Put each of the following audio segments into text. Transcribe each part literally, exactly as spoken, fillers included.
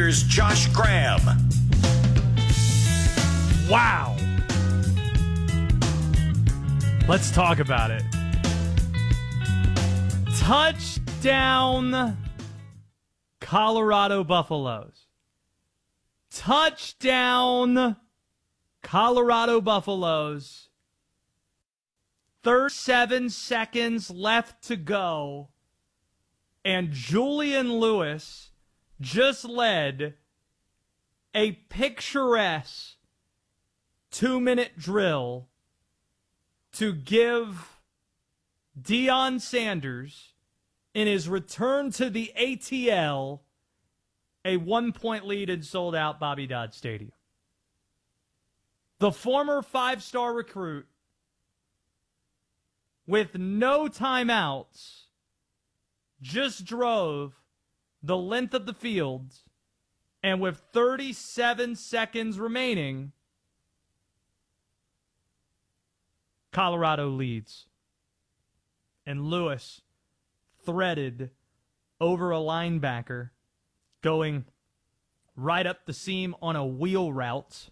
here's Josh Graham. Wow. Let's talk about it. Touchdown, Colorado Buffaloes. Touchdown, Colorado Buffaloes. thirty-seven seconds left to go. And Julian Lewis just led a picturesque two-minute drill to give Deion Sanders, in his return to the A T L, a one-point lead in sold-out Bobby Dodd Stadium. The former five-star recruit, with no timeouts, just drove the length of the field, and with thirty-seven seconds remaining, Colorado leads. And Lewis threaded over a linebacker, going right up the seam on a wheel route,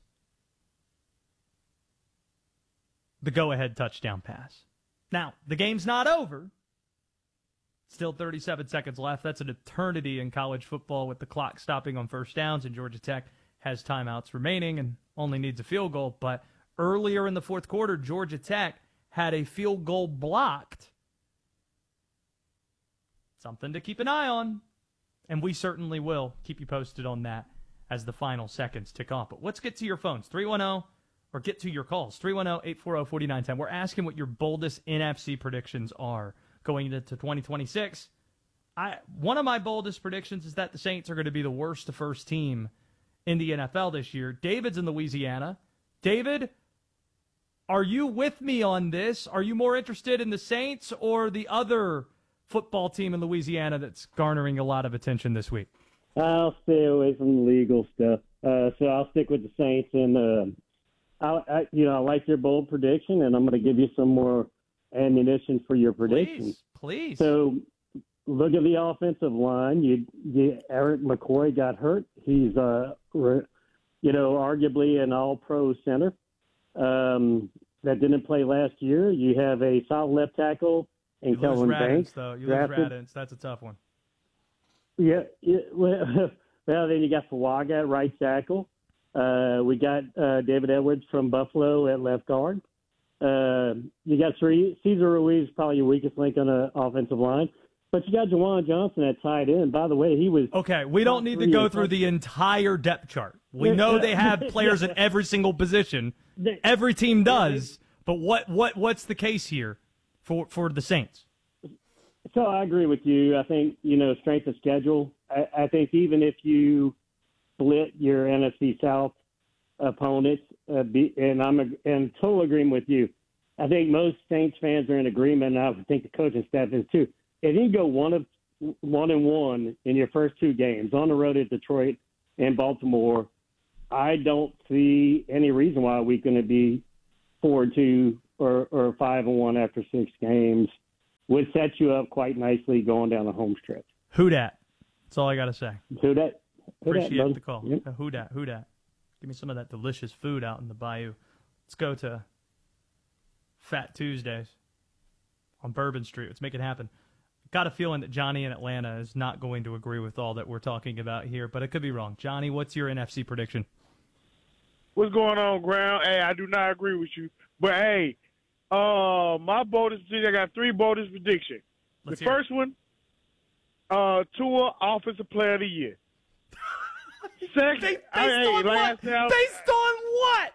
the go-ahead touchdown pass. Now, the game's not over. Still thirty-seven seconds left. That's an eternity in college football with the clock stopping on first downs, and Georgia Tech has timeouts remaining and only needs a field goal. But earlier in the fourth quarter, Georgia Tech had a field goal blocked. Something to keep an eye on, and we certainly will keep you posted on that as the final seconds tick off. But let's get to your phones, three one zero, or get to your calls, three one zero, eight four zero, four nine one zero. We're asking what your boldest N F C predictions are going into twenty twenty-six. I one of my boldest predictions is that the Saints are going to be the worst to first team in the N F L this year. David's in Louisiana. David, are you with me on this? Are you more interested in the Saints or the other football team in Louisiana that's garnering a lot of attention this week? I'll stay away from the legal stuff. Uh, so I'll stick with the Saints, and uh, I, I, you know, I like your bold prediction, and I'm going to give you some more ammunition for your predictions. Please, please. So look at the offensive line. You, you Eric McCoy got hurt. He's, uh, re, you know, arguably an all-pro center um, that didn't play last year. You have a solid left tackle in you Kelvin lose Radins, Banks. Though. You drafted. lose Radins. That's a tough one. Yeah. yeah well, well, then you got Fawaga at right tackle. Uh, we got uh, David Edwards from Buffalo at left guard. Uh, you got Cesar Ruiz, probably your weakest link on the offensive line. But you got Juwan Johnson at tight end. By the way, he was... Okay, we don't need to go through the entire depth chart. We know they have players at every single position. Every team does. But what, what what's the case here for, for the Saints? So I agree with you. I think, you know, strength of schedule. I, I think even if you split your N F C South opponents, uh, be, and I'm a, in total agreement with you. I think most Saints fans are in agreement, and I think the coaching staff is too. If you go one of one and one in your first two games on the road at Detroit and Baltimore, I don't see any reason why we're going to be four and two or, or five and one after six games. Would set you up quite nicely going down the home stretch. Who dat? That's all I got to say. Who dat? Who Appreciate dat, the call. Yep. Uh, who dat? Who dat? Give me some of that delicious food out in the bayou. Let's go to Fat Tuesdays on Bourbon Street. Let's make it happen. Got a feeling that Johnny in Atlanta is not going to agree with all that we're talking about here, but I could be wrong. Johnny, what's your N F C prediction? What's going on, Graham? Hey, I do not agree with you. But, hey, uh, my boldest prediction, I got three boldest predictions. Let's the hear first one, uh, Tua, Offensive Player of the Year. Second, Based hey, on last what? time, Based on what?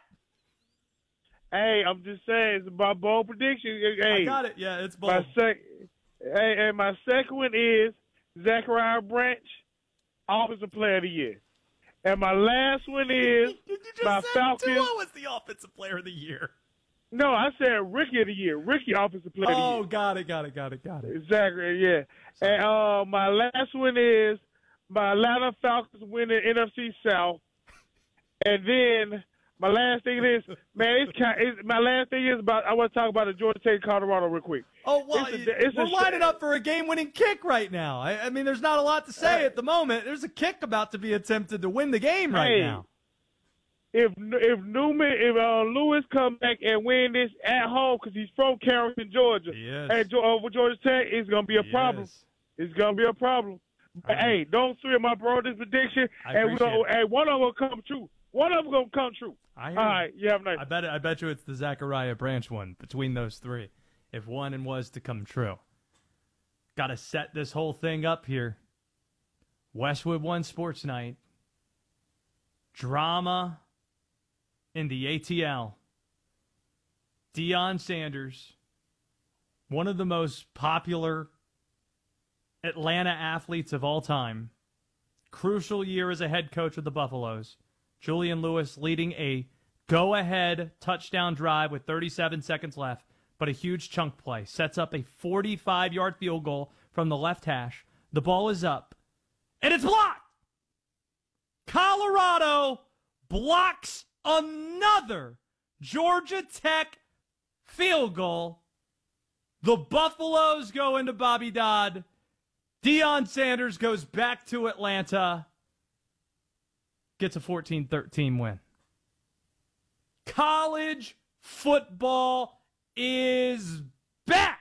hey, I'm just saying, it's my bold prediction. Hey, I got it. Yeah, it's bold. My sec- hey, and my second one is Zachariah Branch, Offensive Player of the Year. And my last one is you just my said Falcons. Tua was the Offensive Player of the Year. No, I said Rookie of the Year. Rookie Offensive Player of the Year. Oh, got it, got it, got it, got it. Exactly, yeah. Sorry. And uh, my last one is my Atlanta Falcons winning N F C South. And then My last thing is, man, it's, kind, it's my last thing is about. I want to talk about the Georgia Tech Colorado real quick. Oh, well, it's a, it's we're a, lining up for a game-winning kick right now. I, I mean, there's not a lot to say at the moment. There's a kick about to be attempted to win the game right hey, now. If if Newman, if uh, Lewis come back and win this at home because he's from Carrollton, Georgia, Yes. and over Georgia Tech, it's gonna be a problem. Yes. It's gonna be a problem. But, right. hey, don't swear my brother's prediction, I and we gonna, appreciate it. hey, one of them gonna come true. One of them gonna come true. I hear All you. right, you have a nice. I bet I bet you it's the Zachariah Branch one between those three. If one and was to come true. Got to set this whole thing up here. Westwood One Sports Night. Drama in the A T L. Deion Sanders, one of the most popular Atlanta athletes of all time. Crucial year as a head coach of the Buffaloes. Julian Lewis leading a go-ahead touchdown drive with thirty-seven seconds left, but a huge chunk play. Sets up a forty-five-yard field goal from the left hash. The ball is up, and it's blocked! Colorado blocks another Georgia Tech field goal. The Buffaloes go into Bobby Dodd. Deion Sanders goes back to Atlanta. Gets a fourteen thirteen win. College football is back.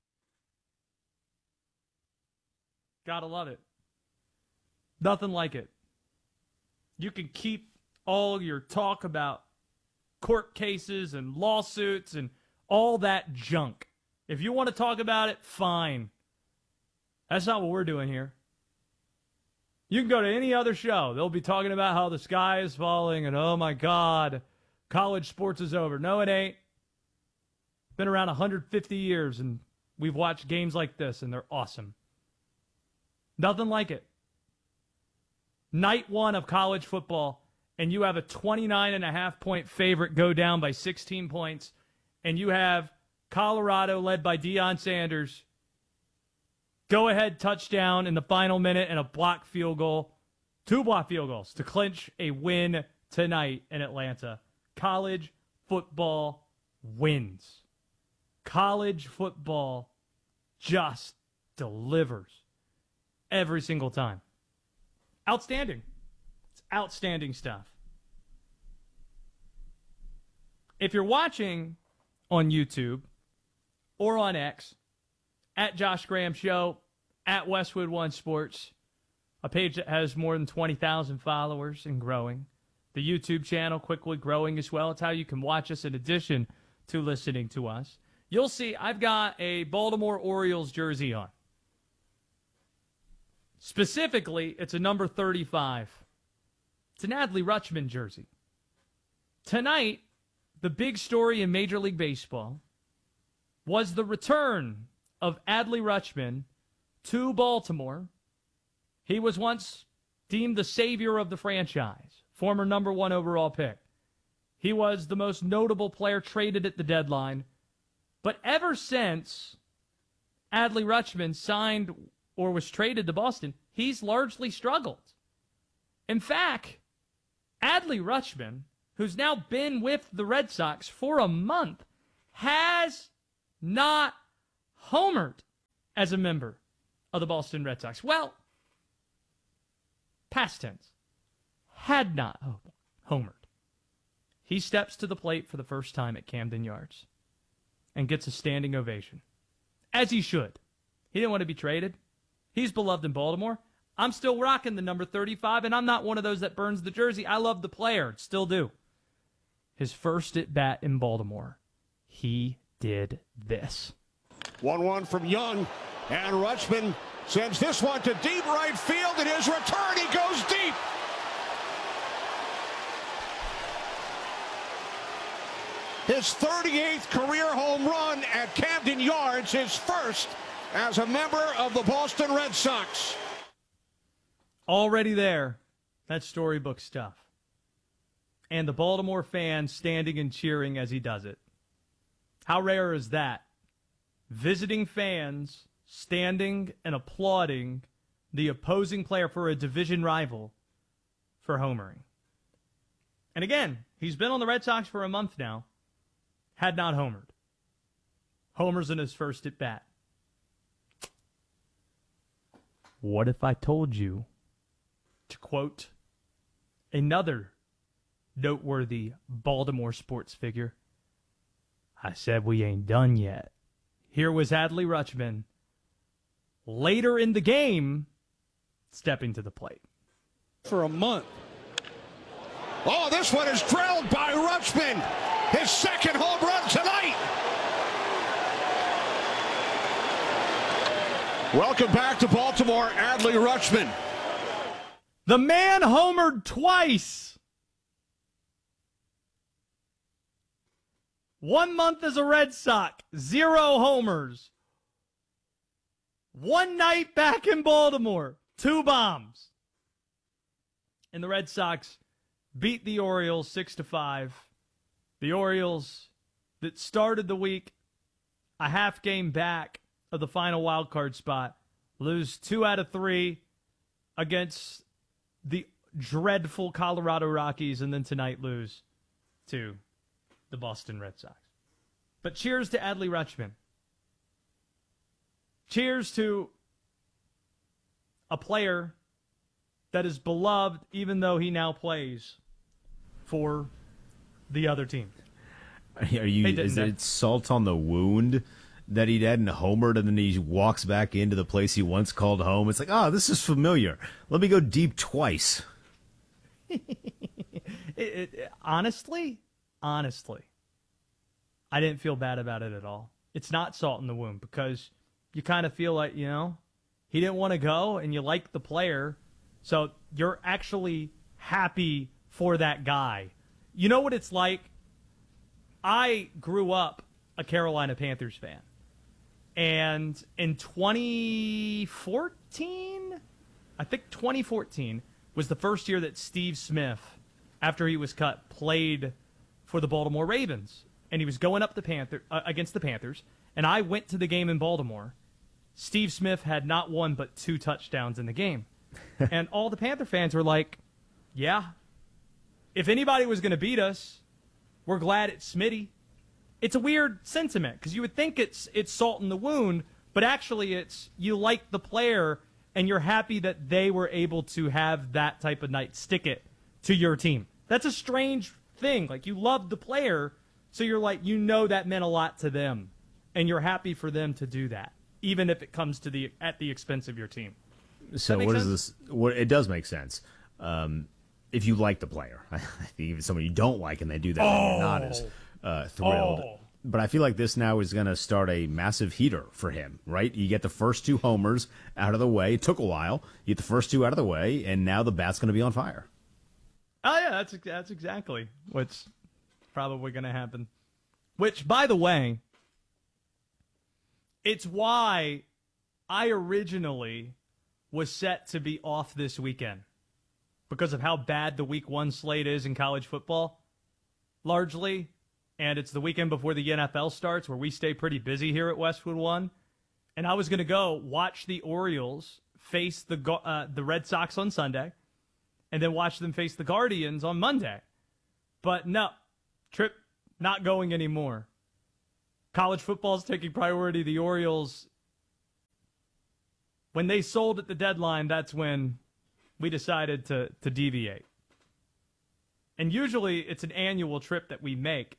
Gotta love it. Nothing like it. You can keep all your talk about court cases and lawsuits and all that junk. If you want to talk about it, fine. That's not what we're doing here. You can go to any other show. They'll be talking about how the sky is falling and, oh, my God, college sports is over. No, it ain't. Been around one hundred fifty years, and we've watched games like this, and they're awesome. Nothing like it. Night one of college football, and you have a twenty-nine and a half point favorite go down by sixteen points, and you have Colorado led by Deion Sanders go-ahead touchdown in the final minute and a block field goal. Two block field goals to clinch a win tonight in Atlanta. College football wins. College football just delivers every single time. Outstanding. It's outstanding stuff. If you're watching on YouTube or on X, at Josh Graham Show, at Westwood One Sports, a page that has more than twenty thousand followers and growing. The YouTube channel quickly growing as well. It's how you can watch us in addition to listening to us. You'll see I've got a Baltimore Orioles jersey on. Specifically, it's a number thirty-five. It's an Adley Rutschman jersey. Tonight, the big story in Major League Baseball was the return of Adley Rutschman to Baltimore. He was once deemed the savior of the franchise, former number one overall pick. He was the most notable player traded at the deadline. But ever since Adley Rutschman signed or was traded to Boston, he's largely struggled. In fact, Adley Rutschman, who's now been with the Red Sox for a month, has not homered as a member of the Boston Red Sox. Well, past tense, had not homered. He steps to the plate for the first time at Camden Yards and gets a standing ovation, as he should. He didn't want to be traded. He's beloved in Baltimore. I'm still rocking the number thirty-five, and I'm not one of those that burns the jersey. I love the player, still do. His first at bat in Baltimore, he did this. one one from Young, and Rutschman sends this one to deep right field. In his return, he goes deep. His thirty-eighth career home run at Camden Yards, his first as a member of the Boston Red Sox. Already there. That's storybook stuff. And the Baltimore fans standing and cheering as he does it. How rare is that? Visiting fans standing and applauding the opposing player for a division rival for homering. And again, he's been on the Red Sox for a month now. Had not homered. Homers in his first at bat. What if I told you, to quote another noteworthy Baltimore sports figure, I said we ain't done yet. Here was Adley Rutschman, later in the game, stepping to the plate. For a month. Oh, this one is drilled by Rutschman. His second home run tonight. Welcome back to Baltimore, Adley Rutschman. The man homered twice. One month as a Red Sox, zero homers. One night back in Baltimore, two bombs. And the Red Sox beat the Orioles six to five. The Orioles that started the week a half game back of the final wild card spot lose two out of three against the dreadful Colorado Rockies, and then tonight lose to the Boston Red Sox. But cheers to Adley Rutschman. Cheers to a player that is beloved even though he now plays for the other team. Are you? Hey, is Dad. it salt on the wound that he hadn't homered, and then he walks back into the place he once called home? It's like, oh, this is familiar. Let me go deep twice. it, it, it, honestly, honestly, I didn't feel bad about it at all. It's not salt in the wound because you kind of feel like, you know, he didn't want to go, and you like the player, so you're actually happy for that guy. You know what it's like? I grew up a Carolina Panthers fan. And in twenty fourteen, I think twenty fourteen was the first year that Steve Smith, after he was cut, played for the Baltimore Ravens. And he was going up the Panther uh, against the Panthers. And I went to the game in Baltimore. Steve Smith had not one but two touchdowns in the game. And all the Panther fans were like, yeah, if anybody was going to beat us, we're glad it's Smitty. It's a weird sentiment because you would think it's it's salt in the wound, but actually it's you like the player and you're happy that they were able to have that type of night, stick it to your team. That's a strange thing. Like, you love the player, so you're like, you know that meant a lot to them, and you're happy for them to do that, even if it comes to the at the expense of your team. So make what sense? is this? What it does make sense. Um, if you like the player, I think even someone you don't like and they do that, then you're not as uh, thrilled. Oh. But I feel like this now is going to start a massive heater for him, right? You get the first two homers out of the way. It took a while. You get the first two out of the way, and now the bat's going to be on fire. Oh, yeah, that's that's exactly what's probably going to happen. Which, by the way, it's why I originally was set to be off this weekend because of how bad the week one slate is in college football, largely. And it's the weekend before the N F L starts where we stay pretty busy here at Westwood One. And I was going to go watch the Orioles face the uh, the Red Sox on Sunday and then watch them face the Guardians on Monday. But no, trip not going anymore. College football's taking priority. The Orioles, when they sold at the deadline, that's when we decided to, to deviate. And usually it's an annual trip that we make.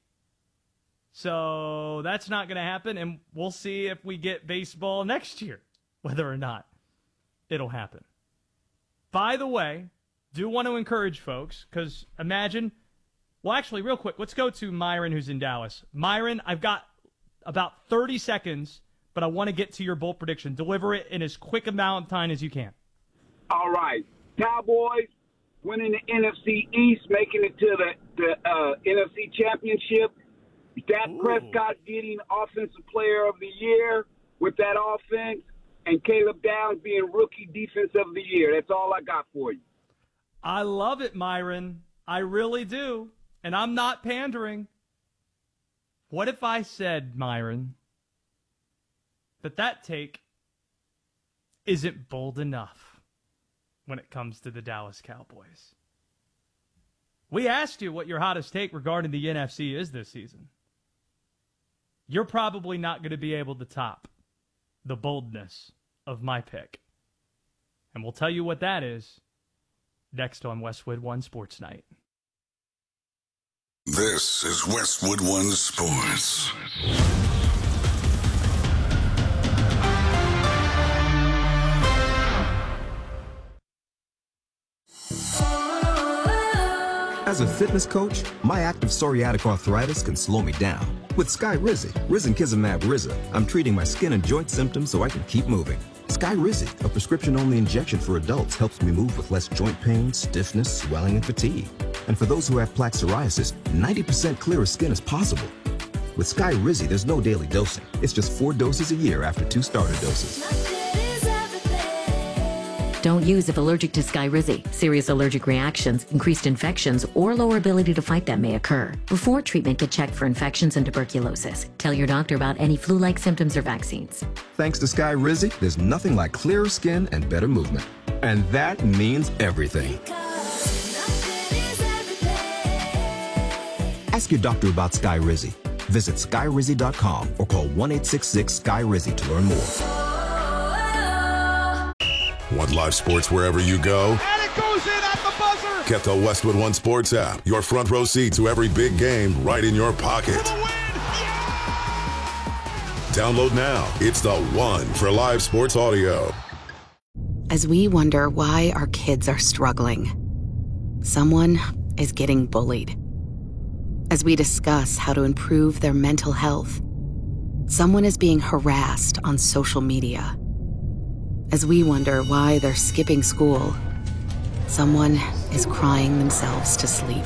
So that's not going to happen, and we'll see if we get baseball next year, whether or not it'll happen. By the way, do want to encourage folks, because imagine, well, actually, real quick, let's go to Myron, who's in Dallas. Myron, I've got about thirty seconds, but I want to get to your bold prediction. Deliver it in as quick amount of time as you can. All right. Cowboys winning the N F C East, making it to the, the uh, N F C Championship. Dak Prescott getting Offensive Player of the Year with that offense, and Caleb Downs being Rookie Defense of the Year. That's all I got for you. I love it, Myron. I really do. And I'm not pandering. What if I said, Myron, that that take isn't bold enough when it comes to the Dallas Cowboys? We asked you what your hottest take regarding the N F C is this season. You're probably not going to be able to top the boldness of my pick. And we'll tell you what that is next on Westwood One Sports Night. This is Westwood One Sports. As a fitness coach, my active psoriatic arthritis can slow me down. With Skyrizi, Risankizumab Riza, I'm treating my skin and joint symptoms so I can keep moving. Skyrizi, a prescription-only injection for adults, helps me move with less joint pain, stiffness, swelling, and fatigue. And for those who have plaque psoriasis, ninety percent clearer skin is possible. With Skyrizi, there's no daily dosing. It's just four doses a year after two starter doses. Don't use if allergic to Skyrizi. Serious allergic reactions, increased infections, or lower ability to fight them may occur. Before treatment, get checked for infections and tuberculosis. Tell your doctor about any flu-like symptoms or vaccines. Thanks to Skyrizi, there's nothing like clearer skin and better movement. And that means everything. Ask your doctor about Skyrizi. Visit Skyrizi dot com or call one eight six six Sky Rizi to learn more. Want live sports wherever you go? And it goes in at the buzzer. Get the Westwood One Sports app. Your front row seat to every big game right in your pocket. For the win. Yeah! Download now. It's the one for live sports audio. As we wonder why our kids are struggling, someone is getting bullied. As we discuss how to improve their mental health, someone is being harassed on social media. As we wonder why they're skipping school, someone is crying themselves to sleep.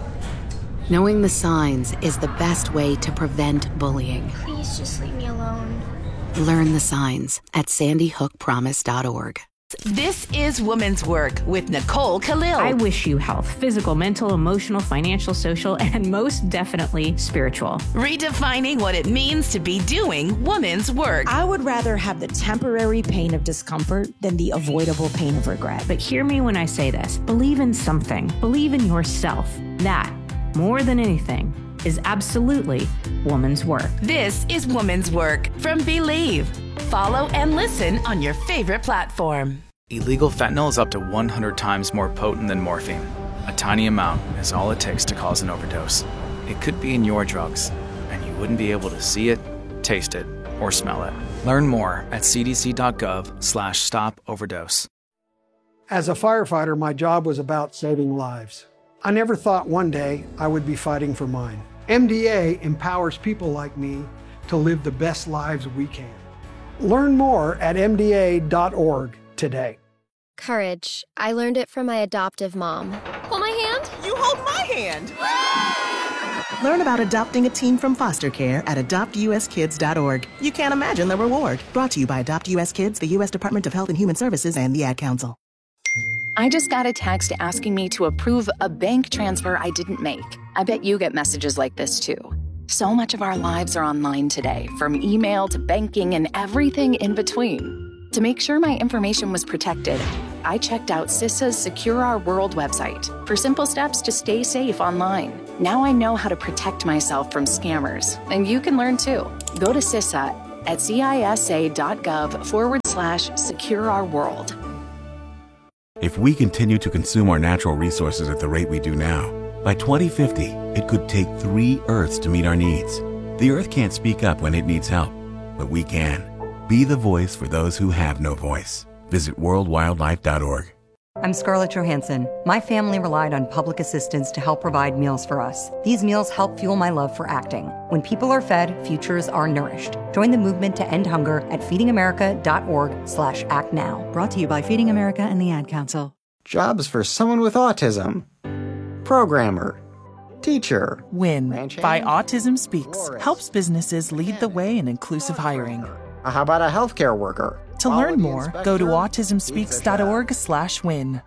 Knowing the signs is the best way to prevent bullying. Please just leave me alone. Learn the signs at sandy hook promise dot org. This is Women's Work with Nicole Khalil. I wish you health, physical, mental, emotional, financial, social, and most definitely spiritual. Redefining what it means to be doing women's work. I would rather have the temporary pain of discomfort than the avoidable pain of regret. But hear me when I say this. Believe in something. Believe in yourself. That, more than anything, is absolutely woman's work. This is Woman's Work from Believe. Follow and listen on your favorite platform. Illegal fentanyl is up to one hundred times more potent than morphine. A tiny amount is all it takes to cause an overdose. It could be in your drugs, and you wouldn't be able to see it, taste it, or smell it. Learn more at c d c dot gov slash stop overdose. As a firefighter, my job was about saving lives. I never thought one day I would be fighting for mine. M D A empowers people like me to live the best lives we can. Learn more at m d a dot org today. Courage. I learned it from my adoptive mom. Hold my hand. You hold my hand. Learn about adopting a teen from foster care at adopt u s kids dot org. You can't imagine the reward. Brought to you by Adopt U S Kids, the U S Department of Health and Human Services, and the Ad Council. I just got a text asking me to approve a bank transfer I didn't make. I bet you get messages like this too. So much of our lives are online today, from email to banking and everything in between. To make sure my information was protected, I checked out CISA's Secure Our World website for simple steps to stay safe online. Now I know how to protect myself from scammers, and you can learn too. Go to CISA at cisa.gov forward slash secure our world. If we continue to consume our natural resources at the rate we do now, by twenty fifty, it could take three Earths to meet our needs. The Earth can't speak up when it needs help, but we can. Be the voice for those who have no voice. Visit world wildlife dot org. I'm Scarlett Johansson. My family relied on public assistance to help provide meals for us. These meals help fuel my love for acting. When people are fed, futures are nourished. Join the movement to end hunger at feeding america dot org slash act now. Brought to you by Feeding America and the Ad Council. Jobs for someone with autism. Programmer. Teacher. WIN by Autism Speaks helps businesses lead the way in inclusive hiring. How about a healthcare worker? To learn more, go to autism speaks dot org slash win.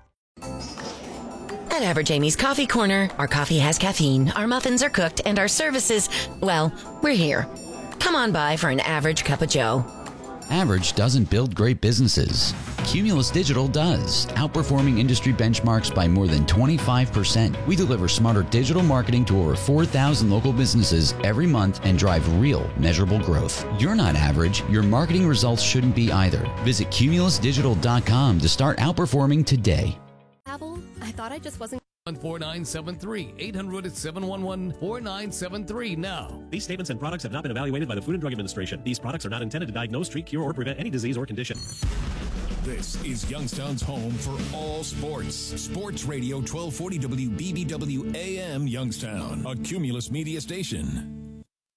At Average Amy's Coffee Corner, our coffee has caffeine, our muffins are cooked, and our services, well, we're here. Come on by for an average cup of joe. Average doesn't build great businesses. Cumulus Digital does, outperforming industry benchmarks by more than twenty-five percent. We deliver smarter digital marketing to over four thousand local businesses every month and drive real, measurable growth. You're not average. Your marketing results shouldn't be either. Visit cumulus digital dot com to start outperforming today. Apple, I thought I just wasn't. four nine seven three, eight hundred, seven one one, four nine seven three now. These statements and products have not been evaluated by the Food and Drug Administration. These products are not intended to diagnose, treat, cure, or prevent any disease or condition. This is Youngstown's home for all sports. Sports Radio twelve forty W B B W A M Youngstown, a Cumulus media station.